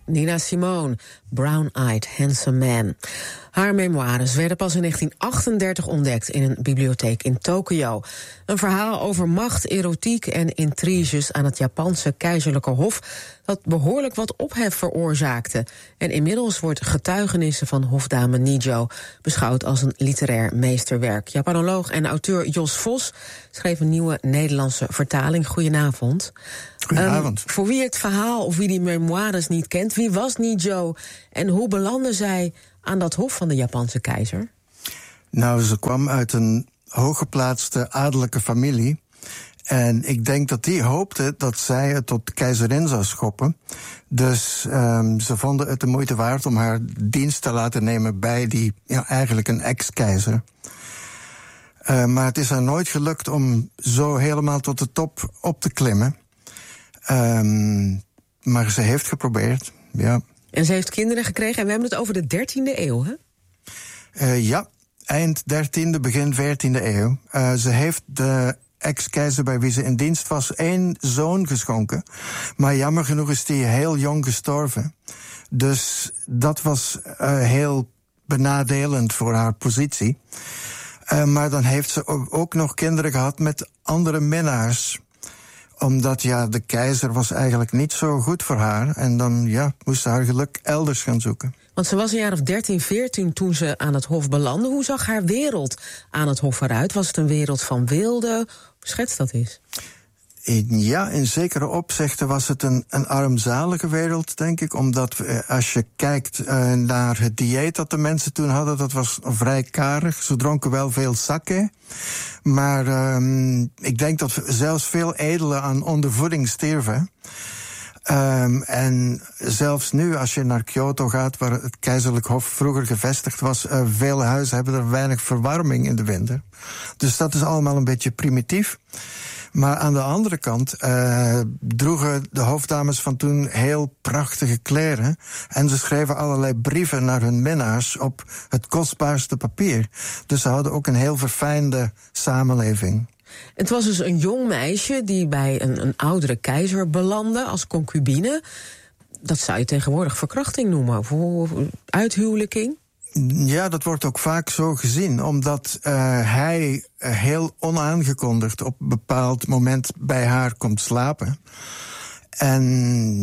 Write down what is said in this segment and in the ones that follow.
Nina Simone, Brown-Eyed Handsome Man. Haar memoires werden pas in 1938 ontdekt in een bibliotheek in Tokio. Een verhaal over macht, erotiek en intriges aan het Japanse keizerlijke hof dat behoorlijk wat ophef veroorzaakte. En inmiddels wordt Getuigenissen van hofdame Nijo beschouwd als een literair meesterwerk. Japanoloog en auteur Jos Vos schreef een nieuwe Nederlandse vertaling. Goedenavond. Goedenavond. Voor wie het verhaal of wie die memoires niet kent, wie was Nijo en hoe belandde zij aan dat hof van de Japanse keizer? Nou, ze kwam uit een hooggeplaatste adellijke familie. En ik denk dat die hoopte dat zij het tot keizerin zou schoppen. Dus ze vonden het de moeite waard om haar dienst te laten nemen bij die, eigenlijk een ex-keizer. Maar het is haar nooit gelukt om zo helemaal tot de top op te klimmen. Maar ze heeft geprobeerd, ja. En ze heeft kinderen gekregen en we hebben het over de 13e eeuw, hè? Ja, eind 13e, begin 14e eeuw. Ze heeft de ex-keizer bij wie ze in dienst was 1 zoon geschonken. Maar jammer genoeg is die heel jong gestorven. Dus dat was heel benadelend voor haar positie. Maar dan heeft ze ook nog kinderen gehad met andere minnaars. Omdat de keizer was eigenlijk niet zo goed voor haar. En dan moest ze haar geluk elders gaan zoeken. Want ze was een jaar of 13, 14 toen ze aan het hof belandde. Hoe zag haar wereld aan het hof eruit? Was het een wereld van weelde? Schets dat eens. Ja, in zekere opzichten was het een armzalige wereld, denk ik. Omdat als je kijkt naar het dieet dat de mensen toen hadden, dat was vrij karig. Ze dronken wel veel sake. Maar ik denk dat zelfs veel edelen aan ondervoeding stierven. En zelfs nu, als je naar Kyoto gaat, waar het keizerlijk hof vroeger gevestigd was, vele huizen hebben er weinig verwarming in de winter. Dus dat is allemaal een beetje primitief. Maar aan de andere kant droegen de hofdames van toen heel prachtige kleren. En ze schreven allerlei brieven naar hun minnaars op het kostbaarste papier. Dus ze hadden ook een heel verfijnde samenleving. Het was dus een jong meisje die bij een oudere keizer belandde als concubine. Dat zou je tegenwoordig verkrachting noemen, voor uithuwelijking. Ja, dat wordt ook vaak zo gezien, omdat hij heel onaangekondigd op een bepaald moment bij haar komt slapen. En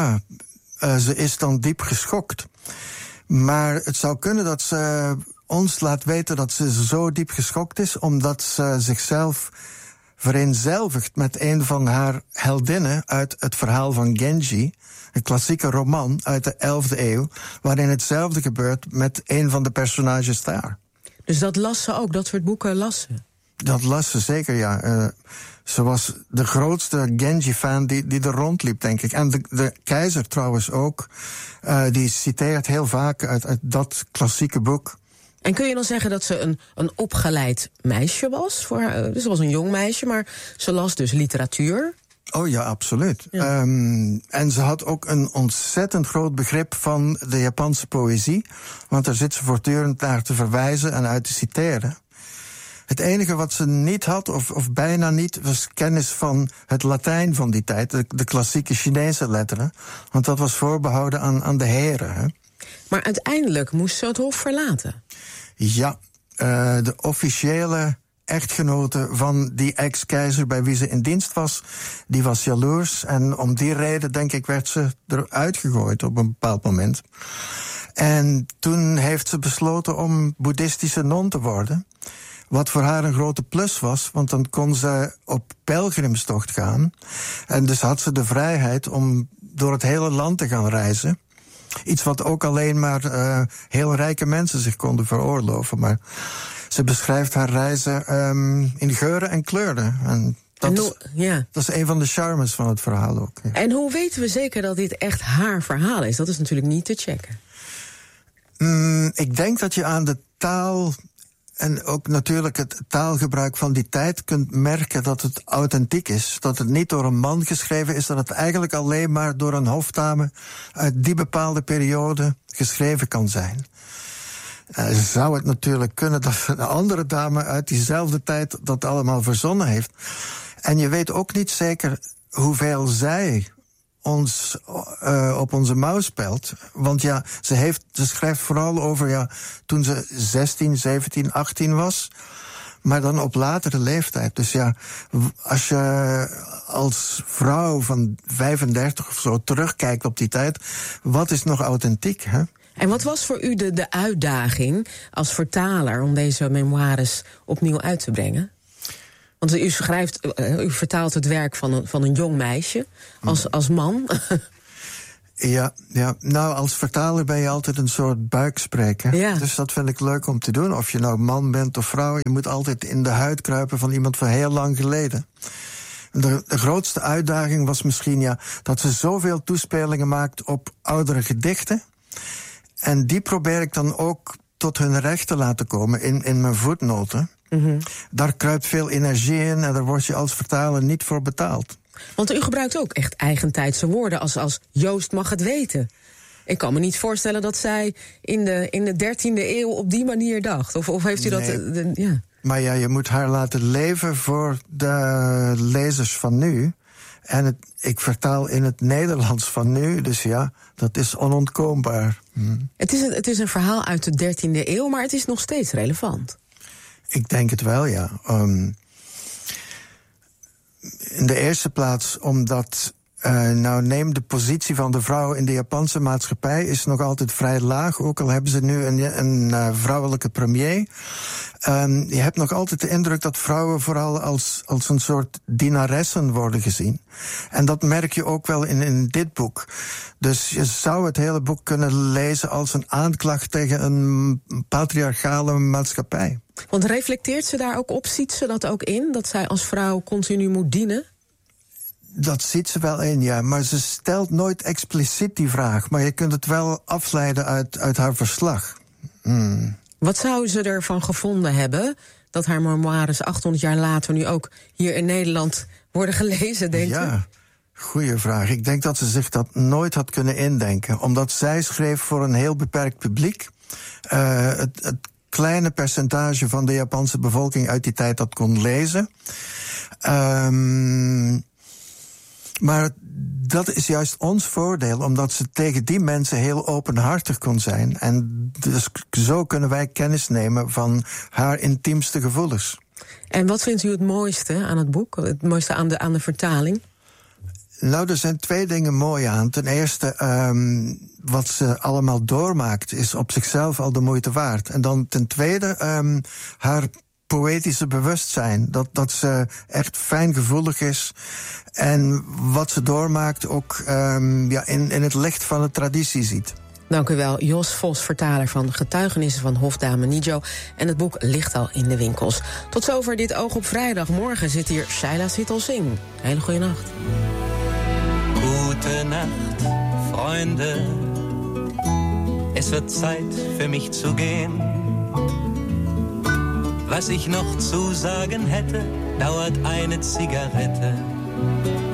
ze is dan diep geschokt. Maar het zou kunnen dat ze ons laat weten dat ze zo diep geschokt is, omdat ze zichzelf vereenzelvigt met een van haar heldinnen uit het verhaal van Genji, een klassieke roman uit de 11e eeuw, waarin hetzelfde gebeurt met een van de personages daar. Dus dat las ze ook, dat soort boeken las ze? Dat las ze zeker, ja. Ze was de grootste Genji-fan die er rondliep, denk ik. En de keizer trouwens ook. Die citeert heel vaak uit dat klassieke boek. En kun je dan zeggen dat ze een opgeleid meisje was? Dus ze was een jong meisje, maar ze las dus literatuur. Oh ja, absoluut. Ja. En ze had ook een ontzettend groot begrip van de Japanse poëzie. Want daar zit ze voortdurend naar te verwijzen en uit te citeren. Het enige wat ze niet had, of bijna niet, was kennis van het Latijn van die tijd. De klassieke Chinese letteren. Want dat was voorbehouden aan de heren. Hè. Maar uiteindelijk moest ze het hof verlaten. Ja, de officiële echtgenote van die ex-keizer bij wie ze in dienst was, die was jaloers. En om die reden, denk ik, werd ze eruit gegooid op een bepaald moment. En toen heeft ze besloten om boeddhistische non te worden. Wat voor haar een grote plus was, want dan kon ze op pelgrimstocht gaan. En dus had ze de vrijheid om door het hele land te gaan reizen. Iets wat ook alleen maar heel rijke mensen zich konden veroorloven. Maar ze beschrijft haar reizen in geuren en kleuren. En dat is een van de charmes van het verhaal ook. Ja. En hoe weten we zeker dat dit echt haar verhaal is? Dat is natuurlijk niet te checken. Ik denk dat je aan de taal en ook natuurlijk het taalgebruik van die tijd kunt merken dat het authentiek is. Dat het niet door een man geschreven is, dat het eigenlijk alleen maar door een hofdame uit die bepaalde periode geschreven kan zijn. Zou het natuurlijk kunnen dat een andere dame uit diezelfde tijd dat allemaal verzonnen heeft. En je weet ook niet zeker hoeveel zij ons op onze mouw speelt. Want ja, ze schrijft vooral over toen ze 16, 17, 18 was. Maar dan op latere leeftijd. Dus ja, als je als vrouw van 35 of zo terugkijkt op die tijd, wat is nog authentiek, hè? En wat was voor u de uitdaging als vertaler om deze memoires opnieuw uit te brengen? Want u vertaalt het werk van een jong meisje als man. Ja, nou, als vertaler ben je altijd een soort buikspreker. Ja. Dus dat vind ik leuk om te doen. Of je nou man bent of vrouw, je moet altijd in de huid kruipen van iemand van heel lang geleden. De grootste uitdaging was misschien dat ze zoveel toespelingen maakt op oudere gedichten. En die probeer ik dan ook tot hun recht te laten komen in mijn voetnoten. Mm-hmm. Daar kruipt veel energie in en daar word je als vertaler niet voor betaald. Want u gebruikt ook echt eigentijdse woorden als Joost mag het weten. Ik kan me niet voorstellen dat zij in de 13e eeuw op die manier dacht. Of heeft u dat... Ja. Maar ja, je moet haar laten leven voor de lezers van nu. En ik vertaal in het Nederlands van nu, dus ja, dat is onontkoombaar. Het is een verhaal uit de 13e eeuw, maar het is nog steeds relevant. Ik denk het wel, ja. In de eerste plaats omdat... neem de positie van de vrouw in de Japanse maatschappij is nog altijd vrij laag. Ook al hebben ze nu een vrouwelijke premier. Je hebt nog altijd de indruk dat vrouwen vooral als een soort dienaressen worden gezien. En dat merk je ook wel in dit boek. Dus je zou het hele boek kunnen lezen als een aanklacht tegen een patriarchale maatschappij. Want reflecteert ze daar ook op? Ziet ze dat ook in? Dat zij als vrouw continu moet dienen? Dat ziet ze wel in, ja. Maar ze stelt nooit expliciet die vraag. Maar je kunt het wel afleiden uit haar verslag. Wat zou ze ervan gevonden hebben dat haar memoires 800 jaar later nu ook hier in Nederland worden gelezen, denk je? Ja, goeie vraag. Ik denk dat ze zich dat nooit had kunnen indenken. Omdat zij schreef voor een heel beperkt publiek. Het kleine percentage van de Japanse bevolking uit die tijd dat kon lezen. Maar dat is juist ons voordeel, omdat ze tegen die mensen heel openhartig kon zijn. En dus zo kunnen wij kennis nemen van haar intiemste gevoelens. En wat vindt u het mooiste aan het boek? Het mooiste aan de vertaling? Nou, er zijn twee dingen mooi aan. Ten eerste, wat ze allemaal doormaakt is op zichzelf al de moeite waard. En dan ten tweede, haar poëtische bewustzijn. Dat ze echt fijngevoelig is. En wat ze doormaakt ook in het licht van de traditie ziet. Dank u wel, Jos Vos, vertaler van Getuigenissen van Hofdame Nijo. En het boek ligt al in de winkels. Tot zover dit Oog op Vrijdag. Morgen zit hier Shaila Sital-Singh. Hele goede nacht. Gute Nacht, Freunde. Es wird Zeit für mich zu gehen. Was ich noch zu sagen hätte, dauert eine Zigarette.